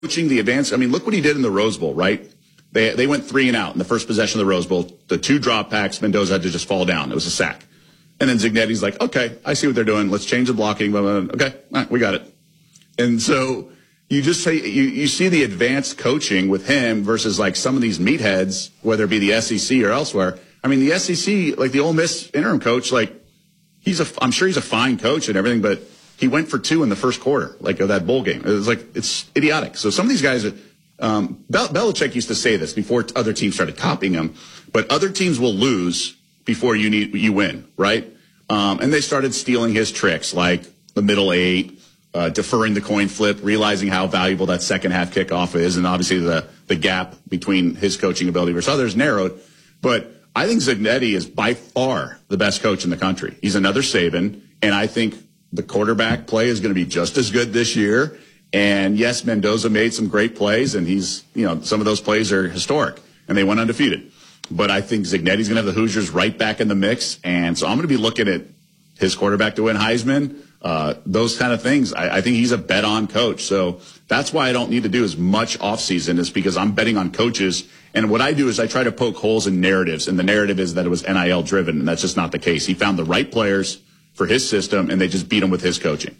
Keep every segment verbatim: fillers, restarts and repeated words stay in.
coaching the advance. I mean, look what he did in the Rose Bowl, right? They they went three and out in the first possession of the Rose Bowl. The two drop packs, Mendoza had to just fall down. It was a sack. And then Zignetti's like, okay, I see what they're doing. Let's change the blocking. Blah, blah, blah. Okay, all right, we got it. And so you just say you, you see the advanced coaching with him versus like some of these meatheads, whether it be the S E C or elsewhere. I mean, the S E C, like the Ole Miss interim coach, like he's a, I'm sure he's a fine coach and everything, but he went for two in the first quarter, like of that bowl game. It was like, it's idiotic. So some of these guys, um, Bel- Belichick used to say this before other teams started copying him, but other teams will lose before you need, you win, right? Um, and they started stealing his tricks, like the middle eight, uh, deferring the coin flip, realizing how valuable that second half kickoff is. And obviously the, the gap between his coaching ability versus others narrowed. But I think Zignetti is by far the best coach in the country. He's another Saban. And I think the quarterback play is going to be just as good this year. And yes, Mendoza made some great plays, and he's, you know, some of those plays are historic, and they went undefeated. But I think Zignetti's going to have the Hoosiers right back in the mix. And so I'm going to be looking at his quarterback to win Heisman, uh, those kind of things. I, I think he's a bet-on coach. So that's why I don't need to do as much offseason, is because I'm betting on coaches. And what I do is I try to poke holes in narratives. And the narrative is that it was N I L driven, and that's just not the case. He found the right players for his system, and they just beat him with his coaching.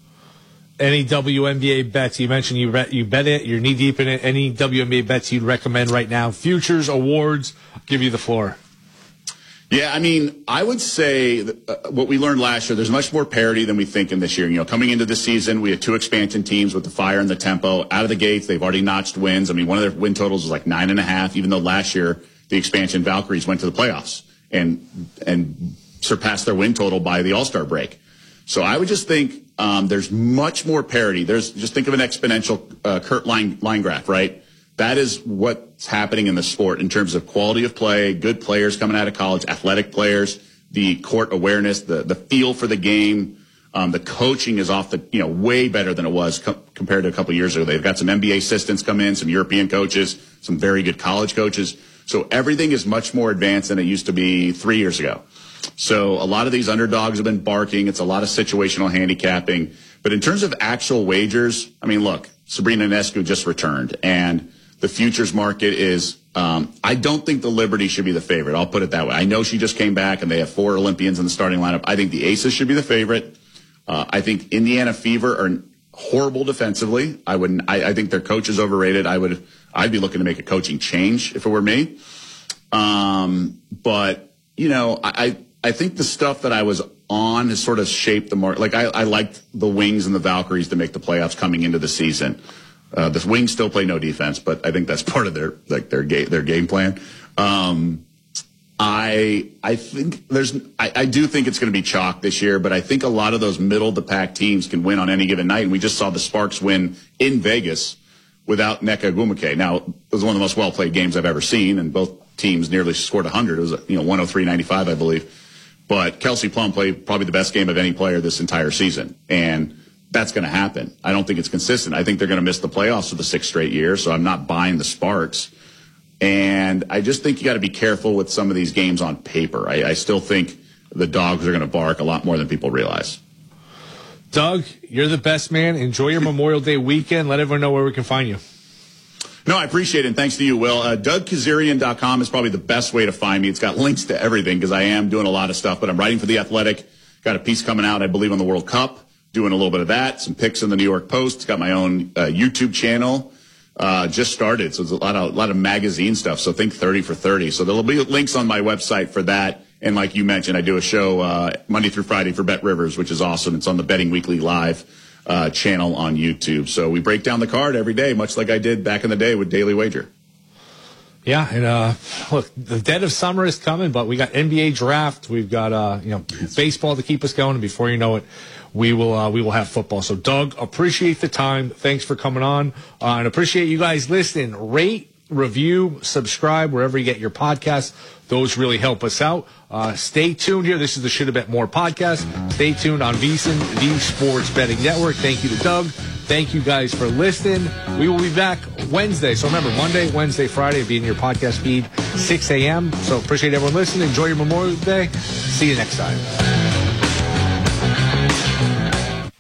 Any W N B A bets? You mentioned you bet, you bet it. You're knee deep in it. Any W N B A bets you'd recommend right now? Futures, awards. I'll give you the floor. Yeah, I mean, I would say that, uh, what we learned last year, there's much more parity than we think in this year. You know, coming into the season, we had two expansion teams with the fire and the tempo. Out of the gates, they've already notched wins. I mean, one of their win totals was like nine and a half, even though last year the expansion Valkyries went to the playoffs and and surpassed their win total by the All-Star break. So I would just think um, there's much more parity. There's just think of an exponential uh, Kurt line, line graph, right? That is what's happening in the sport in terms of quality of play, good players coming out of college, athletic players, the court awareness, the the feel for the game. Um, the coaching is off the, you know, way better than it was co- compared to a couple of years ago. They've got some N B A assistants come in, some European coaches, some very good college coaches. So everything is much more advanced than it used to be three years ago. So a lot of these underdogs have been barking. It's a lot of situational handicapping. But in terms of actual wagers, I mean, look, Sabrina Ionescu just returned, and the futures market is, um, I don't think the Liberty should be the favorite. I'll put it that way. I know she just came back, and they have four Olympians in the starting lineup. I think the Aces should be the favorite. Uh, I think Indiana Fever are horrible defensively. I would, I, I think their coach is overrated. I would, I'd be looking to make a coaching change if it were me. Um, but, you know, I, I think the stuff that I was on has sort of shaped the market. Like I, I liked the Wings and the Valkyries to make the playoffs coming into the season. Uh, the Wings still play no defense, but I think that's part of their like their game their game plan. Um, I I think there's I, I do think it's going to be chalk this year, but I think a lot of those middle of the pack teams can win on any given night. And we just saw the Sparks win in Vegas without Nneka Ogwumike. Now, it was one of the most well played games I've ever seen, and both teams nearly scored one hundred. It was you know one oh three ninety-five, I believe. But Kelsey Plum played probably the best game of any player this entire season, and that's going to happen. I don't think it's consistent. I think they're going to miss the playoffs for the sixth straight year, so I'm not buying the Sparks. And I just think you got to be careful with some of these games on paper. I, I still think the dogs are going to bark a lot more than people realize. Doug, you're the best man. Enjoy your Memorial Day weekend. Let everyone know where we can find you. No, I appreciate it, and thanks to you, Will. Uh, Doug Kazarian dot com is probably the best way to find me. It's got links to everything because I am doing a lot of stuff, but I'm writing for The Athletic. Got a piece coming out, I believe, on the World Cup. Doing a little bit of that, some picks in the New York Post. Got my own uh, YouTube channel. Uh, just started, so there's a lot of a lot of magazine stuff. So think thirty for thirty. So there'll be links on my website for that. And like you mentioned, I do a show uh, Monday through Friday for Bet Rivers, which is awesome. It's on the Betting Weekly Live uh, channel on YouTube. So we break down the card every day, much like I did back in the day with Daily Wager. Yeah, and uh, look, the dead of summer is coming, but we got N B A draft, we've got uh, you know baseball to keep us going, and before you know it, we will uh, we will have football. So, Doug, appreciate the time. Thanks for coming on, uh, and appreciate you guys listening. Rate, review, subscribe wherever you get your podcasts. Those really help us out. Uh, stay tuned here. This is the Should Have Bet More podcast. Stay tuned on VSiN, the Sports Betting Network. Thank you to Doug. Thank you guys for listening. We will be back Wednesday. So remember, Monday, Wednesday, Friday will be in your podcast feed, six a.m. So appreciate everyone listening. Enjoy your Memorial Day. See you next time.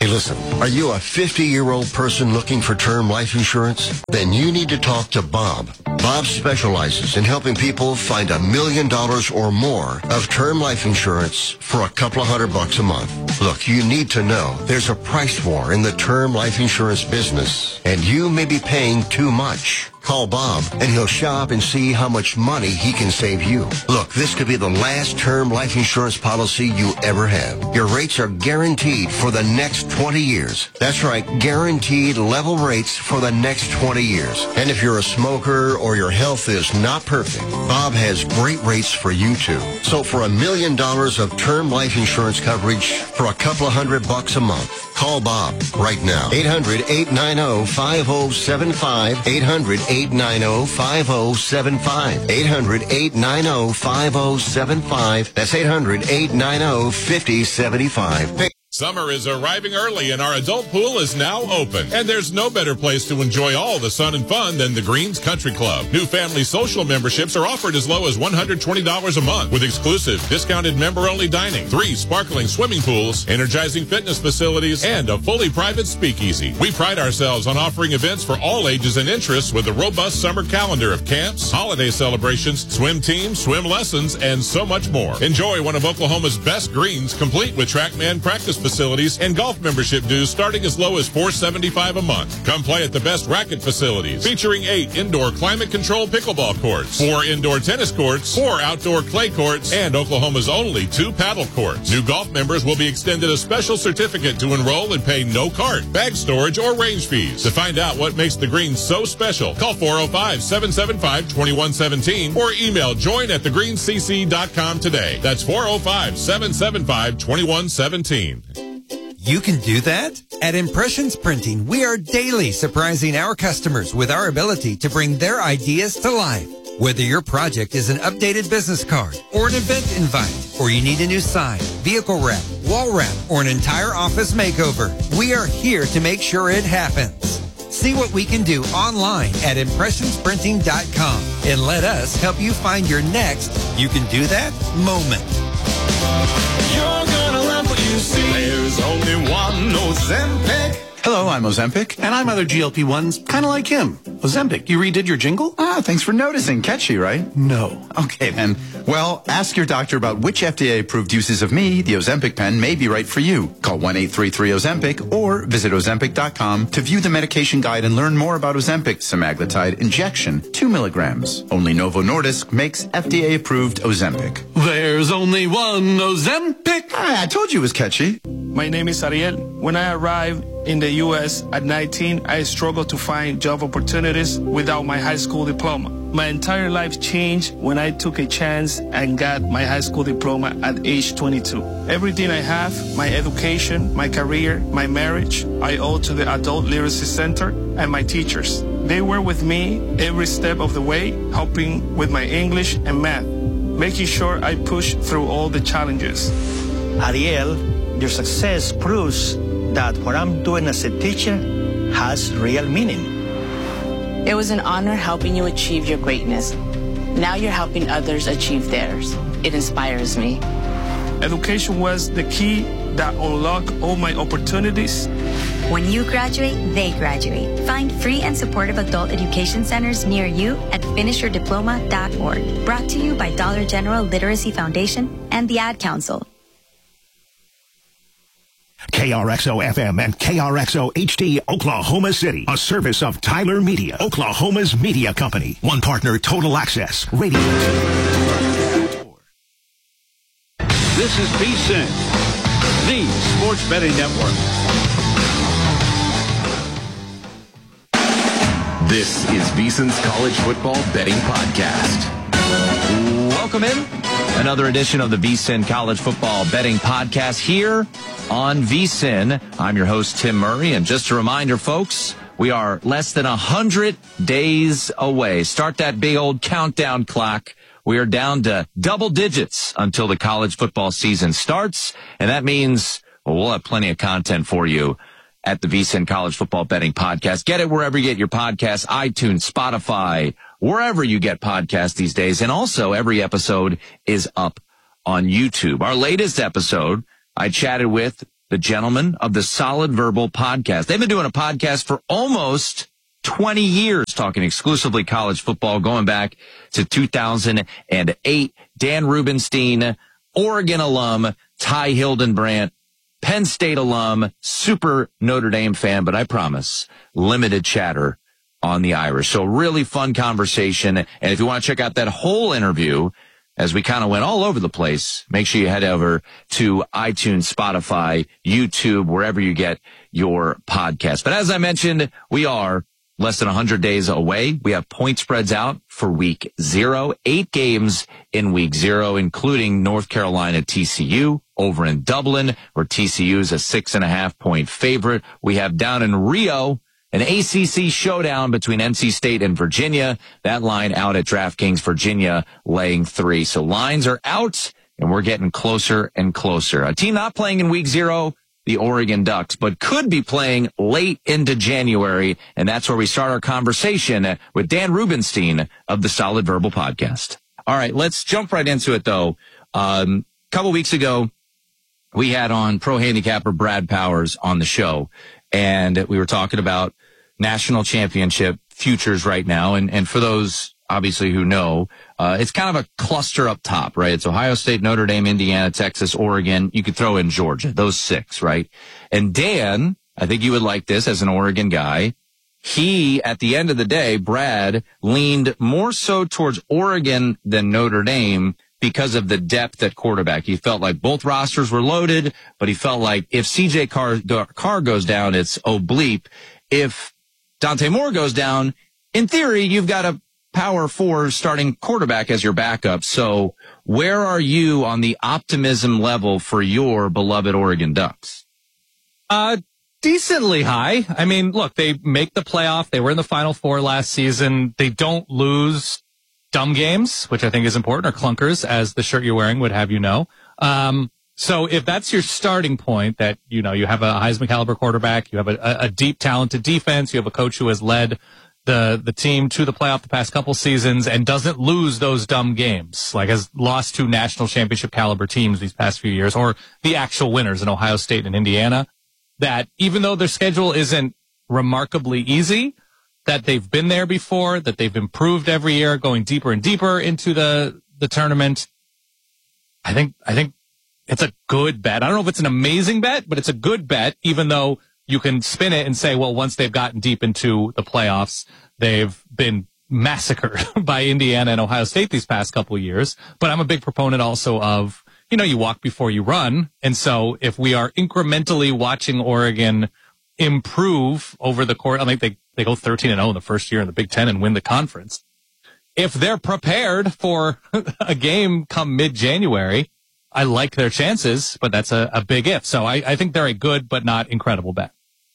Hey, listen, are you a fifty-year-old person looking for term life insurance? Then you need to talk to Bob. Bob specializes in helping people find a million dollars or more of term life insurance for a couple of hundred bucks a month. Look, you need to know there's a price war in the term life insurance business, and you may be paying too much. Call Bob, and he'll shop and see how much money he can save you. Look, this could be the last term life insurance policy you ever have. Your rates are guaranteed for the next twenty years. That's right, guaranteed level rates for the next twenty years. And if you're a smoker or your health is not perfect, Bob has great rates for you too. So for a million dollars of term life insurance coverage for a couple of hundred bucks a month, call Bob right now. eight hundred, eight nine zero, five zero seven five. eight hundred, eight nine zero, five zero seven five. eight hundred, eight nine zero, five zero seven five. That's eight hundred, eight nine zero, five zero seven five. Summer is arriving early and our adult pool is now open. And there's no better place to enjoy all the sun and fun than the Greens Country Club. New family social memberships are offered as low as one hundred twenty dollars a month with exclusive discounted member-only dining, three sparkling swimming pools, energizing fitness facilities, and a fully private speakeasy. We pride ourselves on offering events for all ages and interests with a robust summer calendar of camps, holiday celebrations, swim teams, swim lessons, and so much more. Enjoy one of Oklahoma's best greens, complete with TrackMan practice facilities and golf membership dues starting as low as four hundred seventy-five dollars a month. Come play at the best racket facilities, featuring eight indoor climate-controlled pickleball courts, four indoor tennis courts, four outdoor clay courts, and Oklahoma's only two paddle courts. New golf members will be extended a special certificate to enroll and pay no cart, bag storage, or range fees. To find out what makes the Greens so special, call four oh five, seven seven five, two one one seven or email join at the greens c c dot com today. That's four oh five, seven seven five, two one one seven. You can do that? At Impressions Printing, we are daily surprising our customers with our ability to bring their ideas to life. Whether your project is an updated business card or an event invite, or you need a new sign, vehicle wrap, wall wrap, or an entire office makeover, we are here to make sure it happens. See what we can do online at impressions printing dot com and let us help you find your next you can do that moment. You're gonna love what you see. There's only one Ozempic. Hello, I'm Ozempic. And I'm other G L P ones, kind of like him. Ozempic, you redid your jingle? Ah, thanks for noticing. Catchy, right? No. Okay, then. Well, ask your doctor about which F D A-approved uses of me, the Ozempic pen, may be right for you. Call one eight three three Ozempic or visit ozempic dot com to view the medication guide and learn more about Ozempic semaglutide injection, two milligrams. Only Novo Nordisk makes F D A-approved Ozempic. There's only one Ozempic. Ah, I told you it was catchy. My name is Ariel. When I arrived in the U S at nineteen, I struggled to find job opportunities without my high school diploma. My entire life changed when I took a chance and got my high school diploma at age twenty-two. Everything I have, my education, my career, my marriage, I owe to the Adult Literacy Center and my teachers. They were with me every step of the way, helping with my English and math, making sure I push through all the challenges. Ariel, your success proves that what I'm doing as a teacher has real meaning. It was an honor helping you achieve your greatness. Now you're helping others achieve theirs. It inspires me. Education was the key that unlocked all my opportunities. When you graduate, they graduate. Find free and supportive adult education centers near you at finish your diploma dot org. Brought to you by Dollar General Literacy Foundation and the Ad Council. K R X O F M and K R X O H D Oklahoma City, a service of Tyler Media, Oklahoma's media company. One partner, Total Access Radio. This is VSiN, the sports betting network. This is VSiN's College Football Betting Podcast. Welcome in. Another edition of the VSiN College Football Betting Podcast here on VSiN. I'm your host, Tim Murray. And just a reminder, folks, we are less than one hundred days away. Start that big old countdown clock. We are down to double digits until the college football season starts. And that means well, we'll have plenty of content for you at the VSiN College Football Betting Podcast. Get it wherever you get your podcasts, iTunes, Spotify, wherever you get podcasts these days. And also every episode is up on YouTube. Our latest episode, I chatted with the gentlemen of the Solid Verbal podcast. They've been doing a podcast for almost twenty years, talking exclusively college football, going back to two thousand eight. Dan Rubenstein, Oregon alum, Ty Hildenbrandt, Penn State alum, super Notre Dame fan, but I promise, limited chatter on the Irish. So really fun conversation. And if you want to check out that whole interview, as we kind of went all over the place, make sure you head over to iTunes, Spotify, YouTube, wherever you get your podcast. But as I mentioned, we are less than one hundred days away. We have point spreads out for week zero, eight games in week zero, including North Carolina T C U over in Dublin, where T C U is a six and a half point favorite. We have down in Rio an A C C showdown between N C State and Virginia. That line out at DraftKings, Virginia laying three. So lines are out, and we're getting closer and closer. A team not playing in week zero, the Oregon Ducks, but could be playing late into January, and that's where we start our conversation with Dan Rubenstein of the Solid Verbal podcast. All right, let's jump right into it, though. Um, a couple weeks ago, we had on pro handicapper Brad Powers on the show, and we were talking about national championship futures right now. And, and for those, obviously, who know, uh, it's kind of a cluster up top, right? It's Ohio State, Notre Dame, Indiana, Texas, Oregon. You could throw in Georgia, those six, right? And Dan, I think you would like this as an Oregon guy. He, at the end of the day, Brad, leaned more so towards Oregon than Notre Dame because of the depth at quarterback. He felt like both rosters were loaded, but he felt like if C J Carr, Carr goes down, it's oh bleep. If Dante Moore goes down, in theory, you've got a power four starting quarterback as your backup. So where are you on the optimism level for your beloved Oregon Ducks? Uh, decently high. I mean, look, they make the playoff. They were in the Final Four last season. They don't lose dumb games, which I think is important, or clunkers, as the shirt you're wearing would have you know. Um, So if that's your starting point, that, you know, you have a Heisman caliber quarterback, you have a, a deep, talented defense, you have a coach who has led the, the team to the playoff the past couple seasons and doesn't lose those dumb games, like has lost to national championship caliber teams these past few years, or the actual winners in Ohio State and Indiana, that even though their schedule isn't remarkably easy, that they've been there before, that they've improved every year, going deeper and deeper into the, the tournament. I think, I think, it's a good bet. I don't know if it's an amazing bet, but it's a good bet, even though you can spin it and say, well, once they've gotten deep into the playoffs, they've been massacred by Indiana and Ohio State these past couple of years. But I'm a big proponent also of, you know, you walk before you run. And so if we are incrementally watching Oregon improve over the course, I think they, they go thirteen and oh in the first year in the Big Ten and win the conference. If they're prepared for a game come mid-January, I like their chances, but that's a, a big if. So I, I think they're a good but not incredible bet.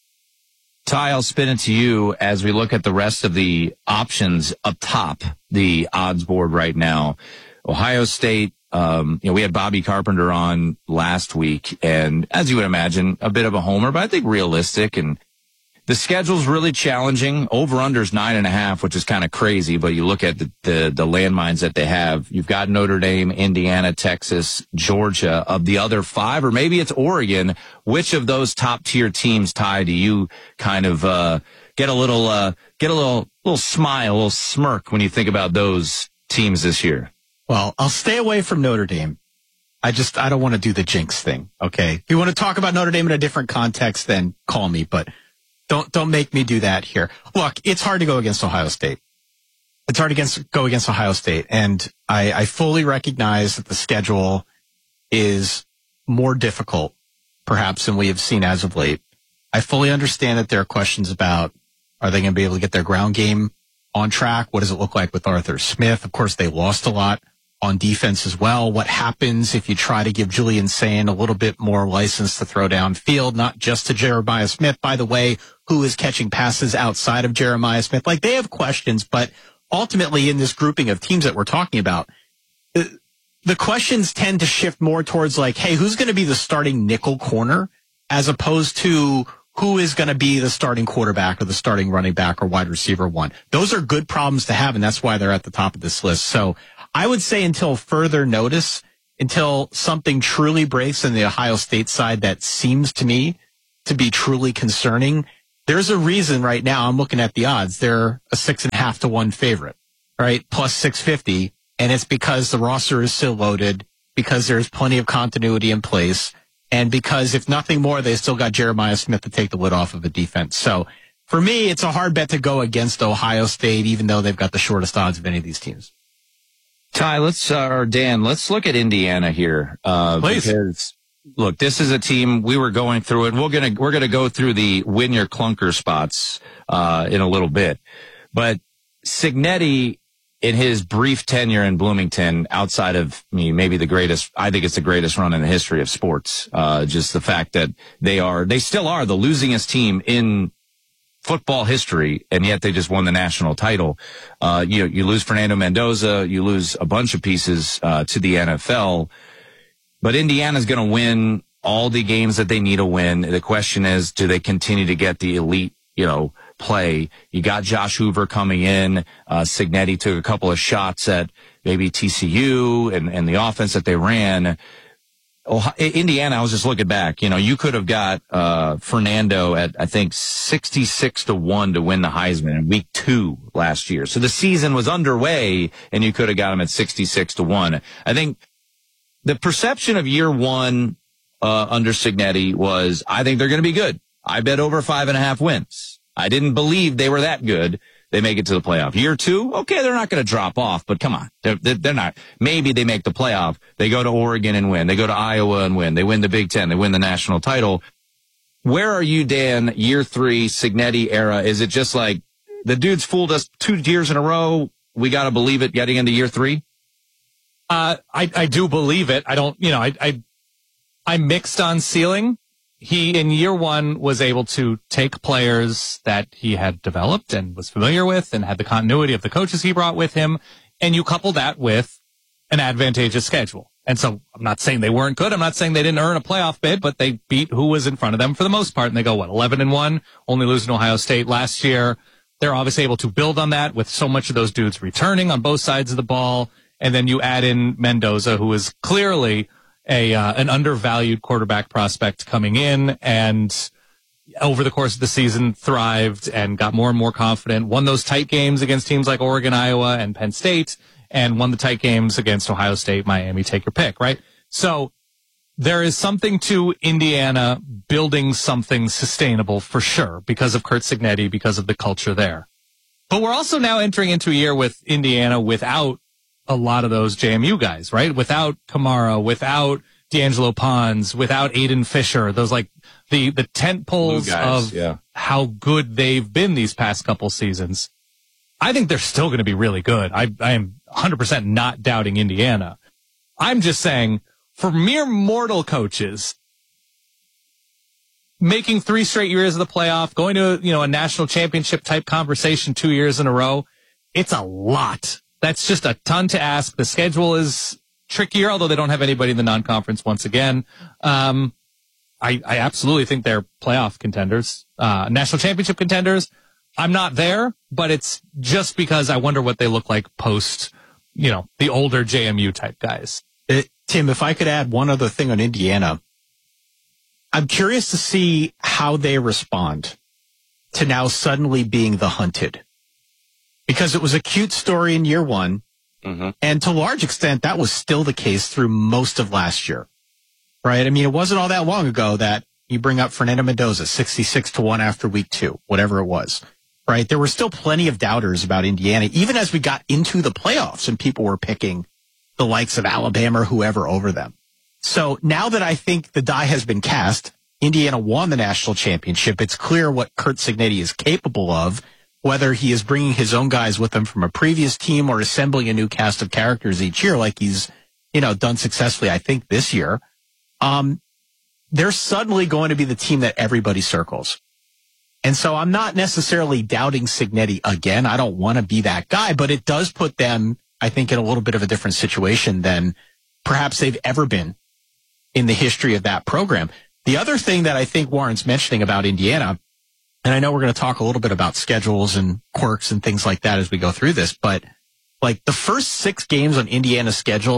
Ty, I'll spin it to you as we look at the rest of the options up top, the odds board right now. Ohio State, um, you know, we had Bobby Carpenter on last week, and as you would imagine, a bit of a homer, but I think realistic. And the schedule's really challenging. Over-under's nine and a half, which is kind of crazy, but you look at the, the, the landmines that they have. You've got Notre Dame, Indiana, Texas, Georgia. Of the other five, or maybe it's Oregon, which of those top-tier teams, Ty, do you kind of uh, get a little uh, get a little little smile, a little smirk when you think about those teams this year? Well, I'll stay away from Notre Dame. I just, I don't want to do the jinx thing, okay? If you want to talk about Notre Dame in a different context, then call me, but Don't don't make me do that here. Look, it's hard to go against Ohio State. It's hard to go against Ohio State, and I, I fully recognize that the schedule is more difficult, perhaps, than we have seen as of late. I fully understand that there are questions about, are they going to be able to get their ground game on track? What does it look like with Arthur Smith? Of course, they lost a lot on defense as well. What happens if you try to give Julian Sayin a little bit more license to throw downfield, not just to Jeremiah Smith, by the way, who is catching passes outside of Jeremiah Smith? Like, they have questions, but ultimately in this grouping of teams that we're talking about, the questions tend to shift more towards like, hey, who's going to be the starting nickel corner, as opposed to who is going to be the starting quarterback or the starting running back or wide receiver one. Those are good problems to have, and that's why they're at the top of this list. So I would say until further notice, until something truly breaks in the Ohio State side that seems to me to be truly concerning. There's a reason right now I'm looking at the odds. They're a six and a half to one favorite, right? Plus six fifty. And it's because the roster is still loaded, because there's plenty of continuity in place, and because if nothing more, they still got Jeremiah Smith to take the lid off of the defense. So for me, it's a hard bet to go against Ohio State, even though they've got the shortest odds of any of these teams. Ty, let's, uh, or Dan, let's look at Indiana here. Uh, Please. Because, look, this is a team, we were going through it. We're going to, we're going to go through the win your clunker spots, uh, in a little bit. But Cignetti, in his brief tenure in Bloomington, outside of I mean, maybe the greatest, I think it's the greatest run in the history of sports. Uh, just the fact that they are, they still are the losingest team in football history, and yet they just won the national title. Uh, you you lose Fernando Mendoza, you lose a bunch of pieces, uh, to the N F L, but Indiana's going to win all the games that they need to win. The question is, do they continue to get the elite, you know, play? You got Josh Hoover coming in. Uh, Cignetti took a couple of shots at maybe T C U and, and the offense that they ran. Ohio, Indiana, I was just looking back, you know, you could have got, uh, Fernando at, I think, sixty-six to one to win the Heisman in week two last year. So the season was underway and you could have got him at sixty-six to one. I think the perception of year one, uh, under Cignetti was, I think they're going to be good. I bet over five and a half wins. I didn't believe they were that good. They make it to the playoff. Year two, okay, they're not going to drop off, but come on. They're, they're not. Maybe they make the playoff. They go to Oregon and win. They go to Iowa and win. They win the Big Ten. They win the national title. Where are you, Dan, year three, Cignetti era? Is it just like the dude's fooled us two years in a row? We got to believe it getting into year three? Uh, I, I do believe it. I don't, you know, I, I, I mixed on ceiling. He, in year one, was able to take players that he had developed and was familiar with and had the continuity of the coaches he brought with him. And you couple that with an advantageous schedule. And so I'm not saying they weren't good. I'm not saying they didn't earn a playoff bid, but they beat who was in front of them for the most part. And they go, what, eleven and one, only losing to Ohio State last year. They're obviously able to build on that with so much of those dudes returning on both sides of the ball. And then you add in Mendoza, who is clearly a uh, an undervalued quarterback prospect coming in, and over the course of the season thrived and got more and more confident, won those tight games against teams like Oregon, Iowa, and Penn State, and won the tight games against Ohio State, Miami, take your pick, right? So there is something to Indiana building something sustainable for sure because of Curt Cignetti, because of the culture there. But we're also now entering into a year with Indiana without a lot of those J M U guys, right? Without Kamara, without D'Angelo Pons, without Aiden Fisher, those like the, the tent poles guys, of yeah. how good they've been these past couple seasons. I think they're still going to be really good. I, I am one hundred percent not doubting Indiana. I'm just saying for mere mortal coaches, making three straight years of the playoff, going to, you know, a national championship type conversation two years in a row, it's a lot. That's just a ton to ask. The schedule is trickier, although they don't have anybody in the non-conference once again. Um, I, I absolutely think they're playoff contenders, uh, national championship contenders. I'm not there, but it's just because I wonder what they look like post, you know, the older J M U type guys. Uh, Tim, if I could add one other thing on Indiana, I'm curious to see how they respond to now suddenly being the hunted. Because it was a cute story in year one, mm-hmm. and to a large extent, that was still the case through most of last year, right? I mean, it wasn't all that long ago that you bring up Fernando Mendoza, sixty-six to one after week two, whatever it was, right? There were still plenty of doubters about Indiana, even as we got into the playoffs and people were picking the likes of Alabama or whoever over them. So now that I think the die has been cast, Indiana won the national championship. It's clear what Curt Cignetti is capable of, whether he is bringing his own guys with him from a previous team or assembling a new cast of characters each year like he's, you know, done successfully, I think, this year. Um, they're suddenly going to be the team that everybody circles. And so I'm not necessarily doubting Cignetti again. I don't want to be that guy, but it does put them, I think, in a little bit of a different situation than perhaps they've ever been in the history of that program. The other thing that I think Warren's mentioning about Indiana, and I know we're going to talk a little bit about schedules and quirks and things like that as we go through this, but like the first six games on Indiana's schedule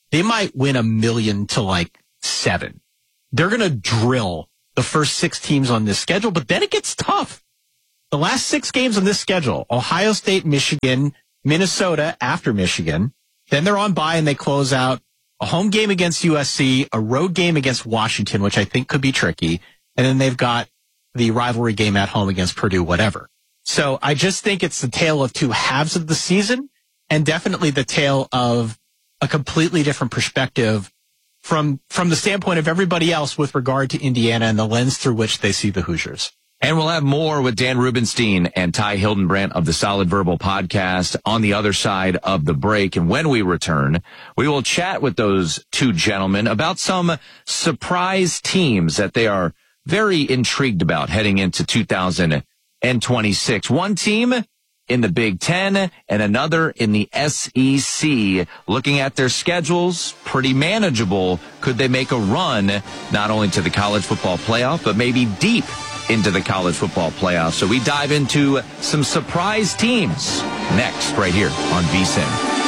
they might win a million to like seven. They're going to drill the first six teams on this schedule, but then it gets tough. The last six games on this schedule, Ohio State, Michigan, Minnesota after Michigan. Then they're on bye and they close out a home game against U S C, a road game against Washington, which I think could be tricky. And then they've got the rivalry game at home against Purdue, whatever. So I just think it's the tale of two halves of the season, and definitely the tale of a completely different perspective from from the standpoint of everybody else with regard to Indiana and the lens through which they see the Hoosiers. And we'll have more with Dan Rubenstein and Ty Hildenbrandt of the Solid Verbal Podcast on the other side of the break. And when we return, we will chat with those two gentlemen about some surprise teams that they are very intrigued about heading into two thousand twenty-six. One team in the Big Ten and another in the S E C. Looking at their schedules, pretty manageable. Could they make a run not only to the college football playoff, but maybe deep into the college football playoff? So we dive into some surprise teams next right here on V S I N.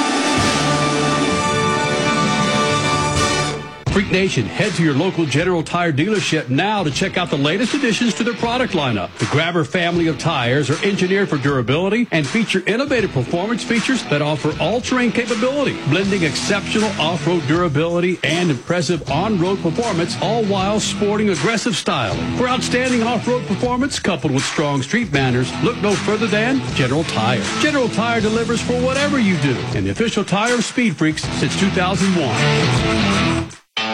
Freak Nation, head to your local General Tire dealership now to check out the latest additions to their product lineup. The Grabber family of tires are engineered for durability and feature innovative performance features that offer all-terrain capability, blending exceptional off-road durability and impressive on-road performance, all while sporting aggressive styling. For outstanding off-road performance coupled with strong street manners, look no further than General Tire. General Tire delivers for whatever you do, and the official tire of Speed Freaks since two thousand one.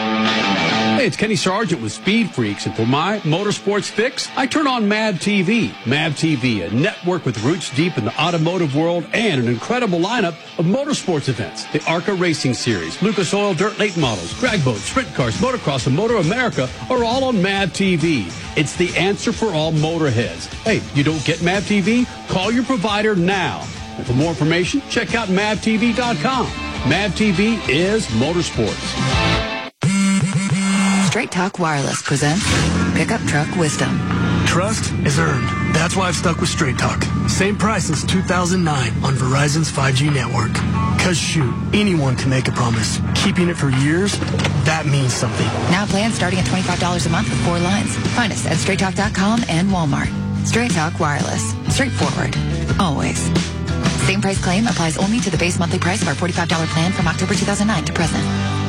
Hey, it's Kenny Sargent with Speed Freaks, and for my motorsports fix, I turn on M A V T V. M A V T V, a network with roots deep in the automotive world and an incredible lineup of motorsports events. The ARCA Racing Series, Lucas Oil Dirt Late Models, drag boats, sprint cars, motocross, and Motor America are all on M A V T V. It's the answer for all motorheads. Hey, you don't get M A V T V? Call your provider now. And for more information, check out M A V T V dot com. M A V T V is motorsports. Straight Talk Wireless presents Pickup Truck Wisdom. Trust is earned. That's why I've stuck with Straight Talk. Same price since two thousand nine on Verizon's five G network. Cause shoot, anyone can make a promise. Keeping it for years, that means something. Now plans starting at twenty-five dollars a month with four lines. Find us at straight talk dot com and Walmart. Straight Talk Wireless. Straightforward. Always. Same price claim applies only to the base monthly price of our forty-five dollars plan from October two thousand nine to present.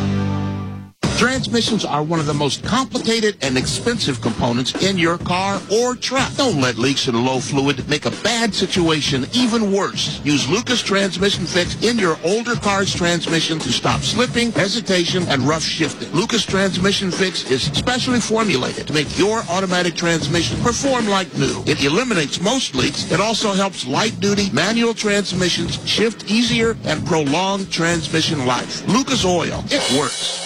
Transmissions are one of the most complicated and expensive components in your car or truck. Don't let leaks in low fluid make a bad situation even worse. Use Lucas Transmission Fix in your older car's transmission to stop slipping, hesitation, and rough shifting. Lucas Transmission Fix is specially formulated to make your automatic transmission perform like new. It eliminates most leaks. It also helps light-duty manual transmissions shift easier and prolong transmission life. Lucas Oil. It works.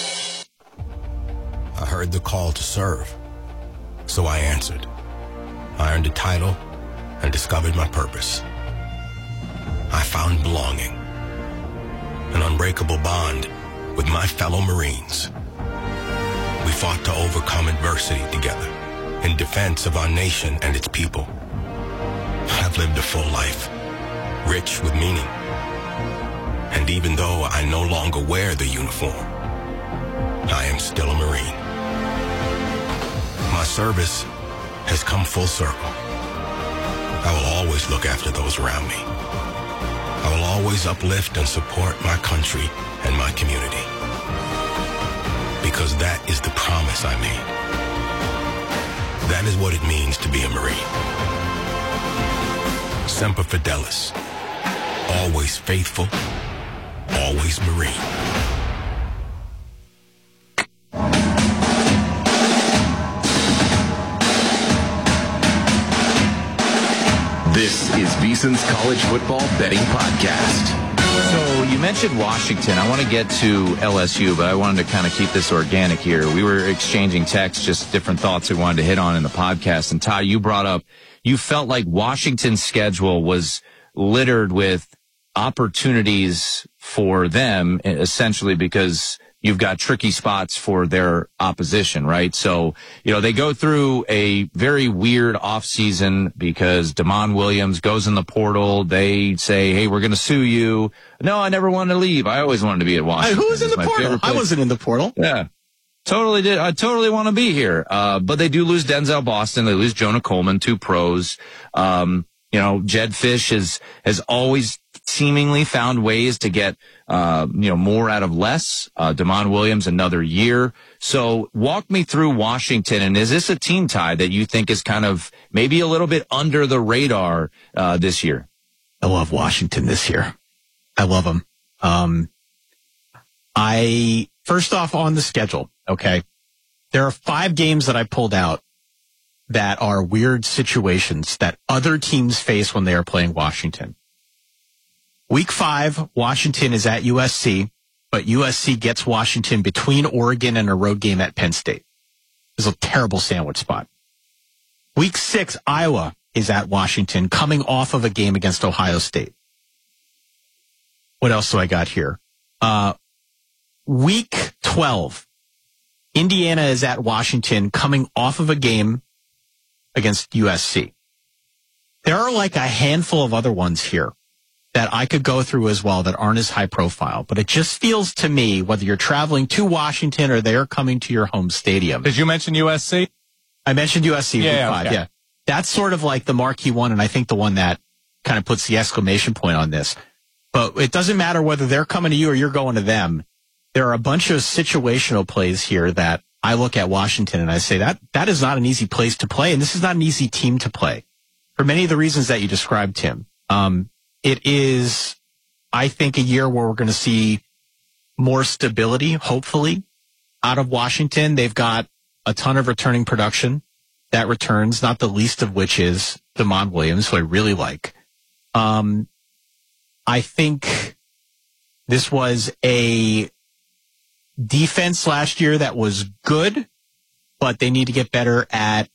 I heard the call to serve, so I answered. I earned a title and discovered my purpose. I found belonging, an unbreakable bond with my fellow Marines. We fought to overcome adversity together in defense of our nation and its people. I've lived a full life, rich with meaning. And even though I no longer wear the uniform, I am still a Marine. My service has come full circle. I will always look after those around me. I will always uplift and support my country and my community. Because that is the promise I made. That is what it means to be a Marine. Semper Fidelis. Always faithful. Always Marine. This is VSiN's College Football Betting Podcast. So you mentioned Washington. I want to get to L S U, but I wanted to kind of keep this organic here. We were exchanging texts, just different thoughts we wanted to hit on in the podcast. And Ty, you brought up, you felt like Washington's schedule was littered with opportunities for them, essentially because you've got tricky spots for their opposition, right? So, you know, they go through a very weird offseason because Damon Williams goes in the portal. They say, hey, we're going to sue you. No, I never wanted to leave. I always wanted to be at Washington. Hey, who was in the portal? I wasn't in the portal. Yeah. Totally did. I totally want to be here. Uh, but they do lose Denzel Boston. They lose Jonah Coleman, two pros. Um, you know, Jedd Fisch has, has always seemingly found ways to get, uh, you know, more out of less. Uh, Damon Williams, another year. So walk me through Washington. And is this a team, Ty, that you think is kind of maybe a little bit under the radar, uh, this year? I love Washington this year. I love them. Um, I, first off on the schedule, okay, there are five games that I pulled out that are weird situations that other teams face when they are playing Washington. Week five, Washington is at U S C, but U S C gets Washington between Oregon and a road game at Penn State. It's a terrible sandwich spot. Week six, Iowa is at Washington, coming off of a game against Ohio State. What else do I got here? Uh, week twelve, Indiana is at Washington, coming off of a game against U S C. There are like a handful of other ones here that I could go through as well that aren't as high profile, but it just feels to me, whether you're traveling to Washington or they're coming to your home stadium. Did you mention U S C? I mentioned U S C. Yeah, five, okay. yeah. That's sort of like the marquee one, and I think the one that kind of puts the exclamation point on this. But it doesn't matter whether they're coming to you or you're going to them. There are a bunch of situational plays here that I look at Washington and I say that that is not an easy place to play, and this is not an easy team to play for many of the reasons that you described, Tim. Um, It is, I think, a year where we're going to see more stability, hopefully, out of Washington. They've got a ton of returning production that returns, not the least of which is Damon Williams, who I really like. Um, I think this was a defense last year that was good, but they need to get better at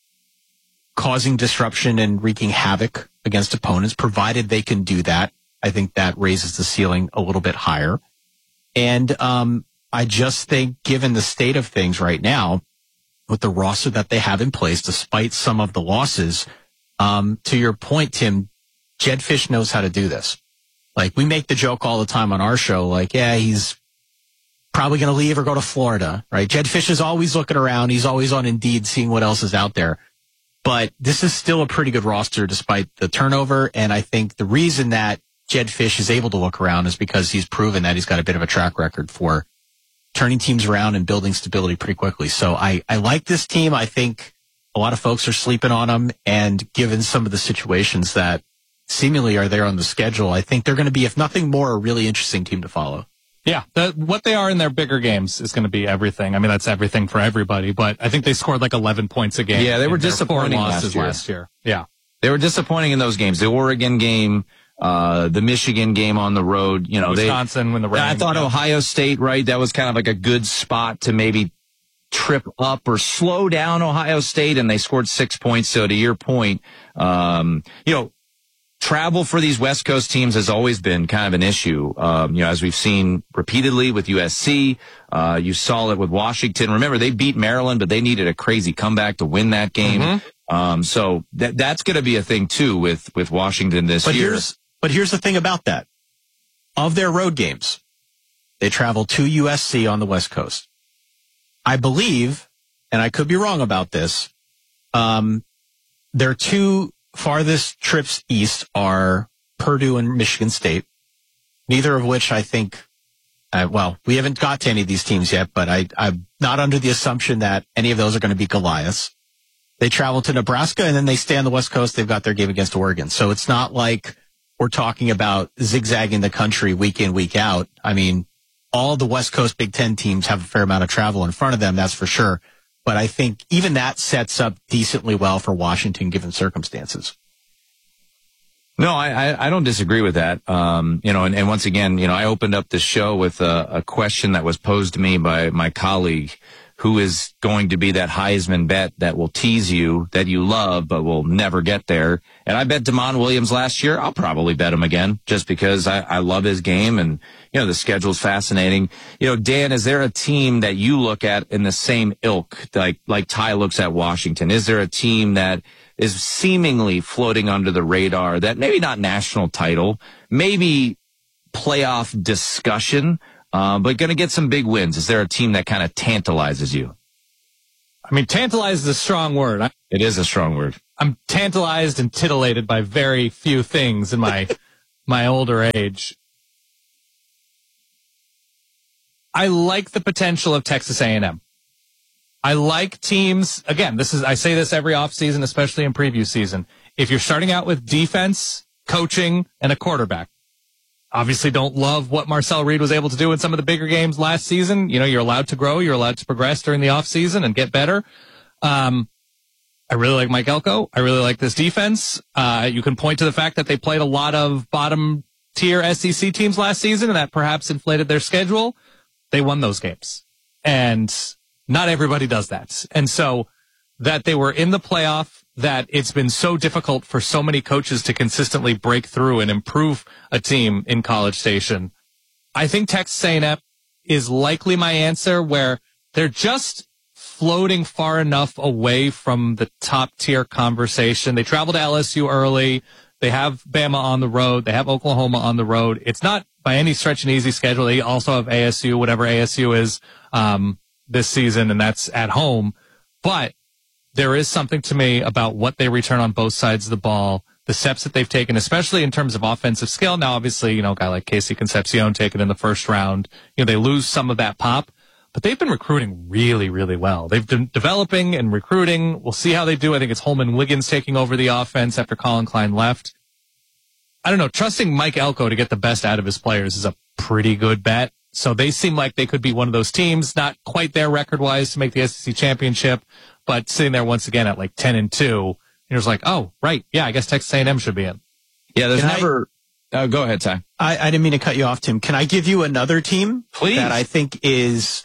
causing disruption and wreaking havoc against opponents, provided they can do that. I think that raises the ceiling a little bit higher. And um, I just think, given the state of things right now, with the roster that they have in place, despite some of the losses, um, to your point, Tim, Jedd Fisch knows how to do this. Like, we make the joke all the time on our show, like, yeah, he's probably going to leave or go to Florida, right? Jedd Fisch is always looking around. He's always on Indeed, seeing what else is out there. But this is still a pretty good roster despite the turnover. And I think the reason that Jedd Fisch is able to look around is because he's proven that he's got a bit of a track record for turning teams around and building stability pretty quickly. So I, I like this team. I think a lot of folks are sleeping on them. And given some of the situations that seemingly are there on the schedule, I think they're going to be, if nothing more, a really interesting team to follow. Yeah, the, what they are in their bigger games is going to be everything. I mean, that's everything for everybody, but I think they scored like eleven points a game. Yeah, they were disappointing last year. last year. Yeah. They were disappointing in those games. The Oregon game, uh, the Michigan game on the road, you know, Wisconsin they, when the rain. I thought Ohio State, right? That was kind of like a good spot to maybe trip up or slow down Ohio State, and they scored six points. So to your point, um, you know, travel for these West Coast teams has always been kind of an issue. Um, you know, as we've seen repeatedly with U S C, uh, you saw it with Washington. Remember, they beat Maryland, but they needed a crazy comeback to win that game. Mm-hmm. Um, so that, that's going to be a thing too with, with Washington this but year. Here's, but here's the thing about that. Of their road games, they travel to U S C on the West Coast. I believe, and I could be wrong about this, um, their two farthest trips east are Purdue and Michigan State, neither of which I think, uh, well, we haven't got to any of these teams yet, but I, I'm not under the assumption that any of those are going to be Goliaths. They travel to Nebraska, and then they stay on the West Coast. They've got their game against Oregon. So it's not like we're talking about zigzagging the country week in, week out. I mean, all the West Coast Big Ten teams have a fair amount of travel in front of them, that's for sure. But I think even that sets up decently well for Washington given circumstances. No, I, I, I don't disagree with that. Um, you know, and, and once again, you know, I opened up the show with a, a question that was posed to me by my colleague who is going to be that Heisman bet that will tease you, that you love, but will never get there. And I bet Damon Williams last year. I'll probably bet him again just because I, I love his game, and, you know, the schedule's fascinating. You know, Dan, is there a team that you look at in the same ilk, like, like Ty looks at Washington? Is there a team that is seemingly floating under the radar that maybe not national title, maybe playoff discussion, uh, but going to get some big wins? Is there a team that kind of tantalizes you? I mean, tantalized is a strong word. I, it is a strong word. I'm tantalized and titillated by very few things in my my older age. I like the potential of Texas A and M. I like teams, again, this is I say this every offseason, especially in preview season. If you're starting out with defense, coaching, and a quarterback, obviously don't love what Marcel Reed was able to do in some of the bigger games last season. You know, you're allowed to grow. You're allowed to progress during the offseason and get better. Um, I really like Mike Elko. I really like this defense. Uh, you can point to the fact that they played a lot of bottom tier S E C teams last season and that perhaps inflated their schedule. They won those games. And not everybody does that. And so that they were in the playoff, that it's been so difficult for so many coaches to consistently break through and improve a team in College Station. I think Texas A and M is likely my answer, where they're just floating far enough away from the top tier conversation. They travel to L S U early. They have Bama on the road. They have Oklahoma on the road. It's not by any stretch an easy schedule. They also have A S U, whatever A S U is, um, this season, and that's at home. But there is something to me about what they return on both sides of the ball, the steps that they've taken, especially in terms of offensive skill. Now, obviously, you know, a guy like Casey Concepcion taken in the first round, you know, they lose some of that pop, but they've been recruiting really, really well. They've been developing and recruiting. We'll see how they do. I think it's Holman Wiggins taking over the offense after Colin Klein left. I don't know. Trusting Mike Elko to get the best out of his players is a pretty good bet. So they seem like they could be one of those teams, not quite there record-wise to make the S E C championship, but sitting there once again at like ten and two. And you're just like, oh, right. Yeah, I guess Texas A and M should be in. Yeah, there's Can never... I, uh, go ahead, Ty. I, I didn't mean to cut you off, Tim. Can I give you another team? Please. That I think is...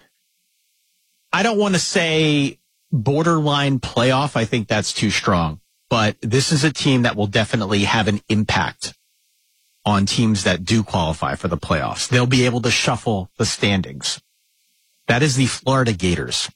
I don't want to say borderline playoff. I think that's too strong. But this is a team that will definitely have an impact on teams that do qualify for the playoffs. They'll be able to shuffle the standings. That is the Florida Gators.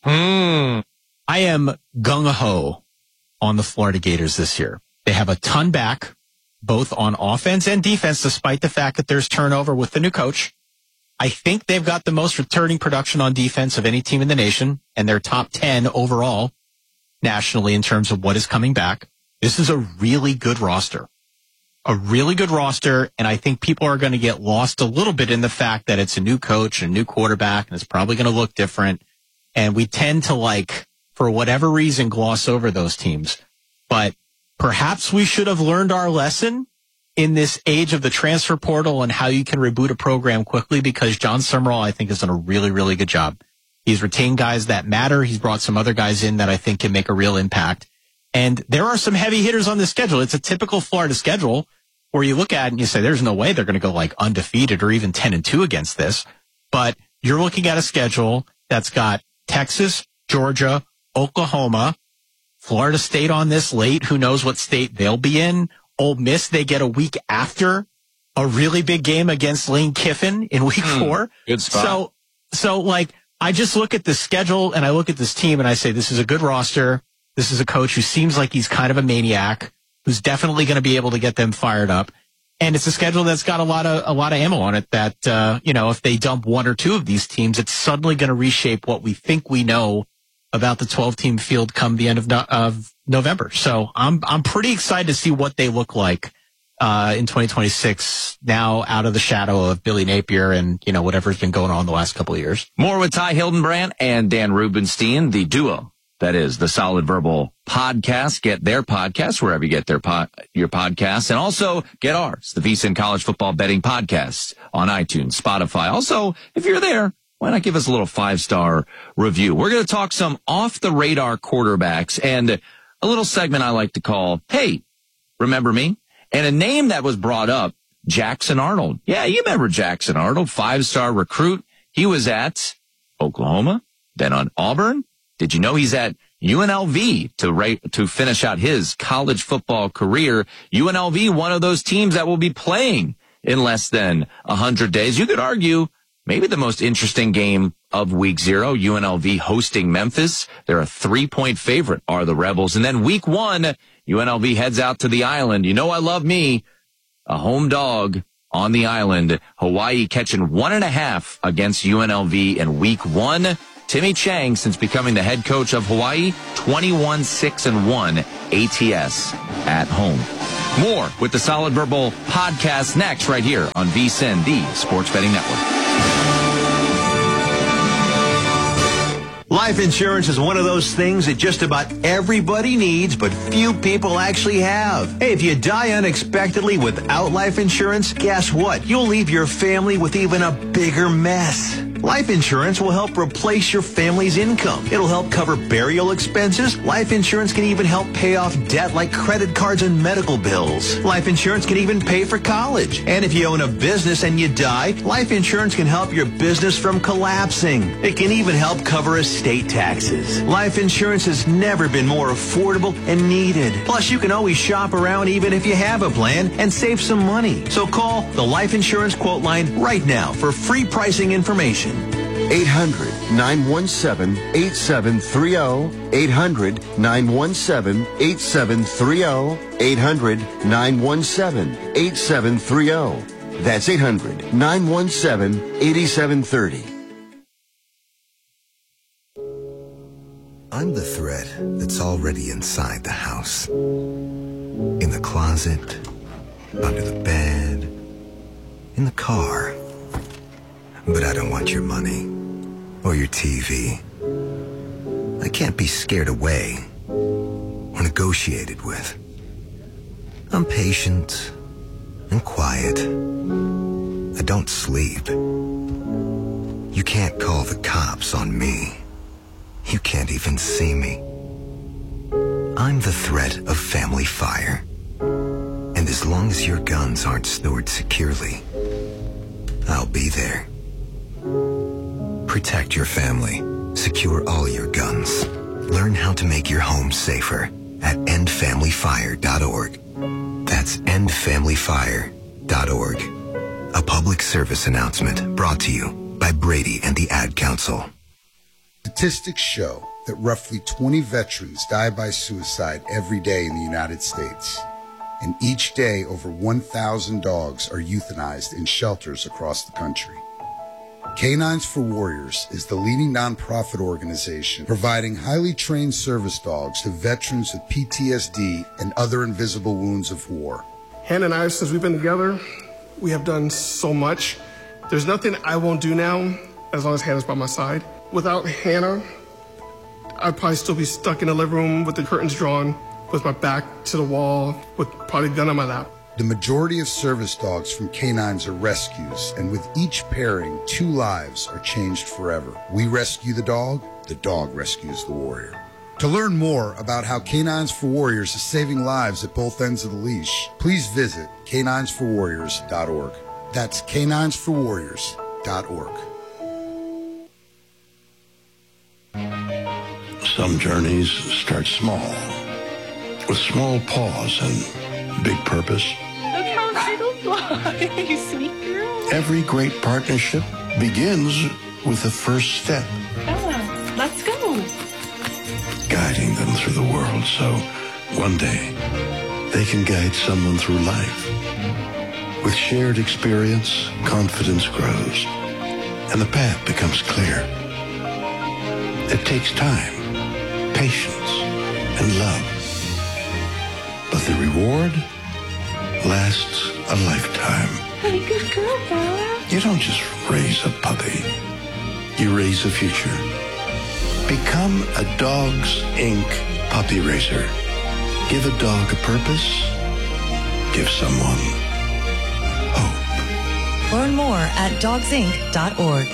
Hmm. I am gung-ho on the Florida Gators this year. They have a ton back, both on offense and defense, despite the fact that there's turnover with the new coach. I think they've got the most returning production on defense of any team in the nation, and they're top ten overall nationally in terms of what is coming back. This is a really good roster. A really good roster, and I think people are going to get lost a little bit in the fact that it's a new coach, a new quarterback, and it's probably going to look different. And we tend to, like, for whatever reason, gloss over those teams. But perhaps we should have learned our lesson in this age of the transfer portal and how you can reboot a program quickly, because John Summerall, I think, has done a really, really good job. He's retained guys that matter. He's brought some other guys in that I think can make a real impact. And there are some heavy hitters on the schedule. It's a typical Florida schedule where you look at it and you say, there's no way they're going to go like undefeated or even ten and two against this. But you're looking at a schedule that's got Texas, Georgia, Oklahoma, Florida State on this late. Who knows what state they'll be in? Ole Miss, they get a week after a really big game against Lane Kiffin in week mm, four. Good spot. So, so like, I just look at the schedule and I look at this team and I say, this is a good roster. This is a coach who seems like he's kind of a maniac, who's definitely going to be able to get them fired up. And it's a schedule that's got a lot of, a lot of ammo on it that, uh, you know, if they dump one or two of these teams, it's suddenly going to reshape what we think we know about the twelve team field come the end of, no, of November. So I'm, I'm pretty excited to see what they look like, uh, in twenty twenty-six, now out of the shadow of Billy Napier and, you know, whatever's been going on the last couple of years. More with Ty Hildenbrand and Dan Rubenstein, the duo. That is the Solid Verbal Podcast. Get their podcast wherever you get their pod, your podcasts. And also get ours, the VSiN College Football Betting Podcast on iTunes, Spotify. Also, if you're there, why not give us a little five-star review? We're going to talk some off-the-radar quarterbacks and a little segment I like to call, Hey, Remember Me? And a name that was brought up, Jackson Arnold. Yeah, you remember Jackson Arnold, five-star recruit. He was at Oklahoma. then on Auburn. Did you know he's at U N L V to rate, to finish out his college football career? U N L V, one of those teams that will be playing in less than one hundred days. You could argue maybe the most interesting game of week zero, U N L V hosting Memphis. They're a three-point favorite, are the Rebels. And then week one, U N L V heads out to the island. You know I love me, a home dog on the island. Hawaii catching one and a half against U N L V in week one. Timmy Chang, since becoming the head coach of Hawaii, twenty-one six and one A T S at home. More with the Solid Verbal podcast next right here on V S I N, the Sports Betting Network. Life insurance is one of those things that just about everybody needs, but few people actually have. Hey, if you die unexpectedly without life insurance, guess what? You'll leave your family with even a bigger mess. Life insurance will help replace your family's income. It'll help cover burial expenses. Life insurance can even help pay off debt like credit cards and medical bills. Life insurance can even pay for college. And if you own a business and you die, life insurance can help your business from collapsing. It can even help cover estate taxes. Life insurance has never been more affordable and needed. Plus, you can always shop around even if you have a plan and save some money. So call the Life Insurance Quote Line right now for free pricing information. eight hundred, nine one seven, eight seven three zero. eight hundred, nine one seven, eight seven three zero. eight hundred, nine one seven, eight seven three zero. That's eight hundred, nine one seven, eight seven three zero. I'm the thread that's already inside the house. In the closet, under the bed, in the car. But I don't want your money or your T V. I can't be scared away or negotiated with. I'm patient and quiet. I don't sleep. You can't call the cops on me. You can't even see me. I'm the threat of family fire. And as long as your guns aren't stored securely, I'll be there. Protect your family. Secure all your guns. Learn how to make your home safer at end family fire dot org. That's end family fire dot org. A public service announcement brought to you by Brady and the Ad Council. Statistics show that roughly twenty veterans die by suicide every day in the United States. And each day, over one thousand dogs are euthanized in shelters across the country. Canines for Warriors is the leading nonprofit organization providing highly trained service dogs to veterans with P T S D and other invisible wounds of war. Hannah and I, since we've been together, we have done so much. There's nothing I won't do now as long as Hannah's by my side. Without Hannah, I'd probably still be stuck in the living room with the curtains drawn, with my back to the wall, with probably a gun on my lap. The majority of service dogs from canines are rescues, and with each pairing, two lives are changed forever. We rescue the dog, the dog rescues the warrior. To learn more about how Canines for Warriors is saving lives at both ends of the leash, please visit canines for warriors dot org. That's canines for warriors dot org. Some journeys start small, with small pause and big purpose. Look how little fly, you sweet girl. Every great partnership begins with the first step. Bella, let's go. Guiding them through the world so one day they can guide someone through life. With shared experience, confidence grows, and the path becomes clear. It takes time, patience, and love. But the reward lasts a lifetime. Hey, good girl, Bella. You don't just raise a puppy. You raise a future. Become a Dogs Incorporated puppy raiser. Give a dog a purpose. Give someone hope. Learn more at dogs inc dot org.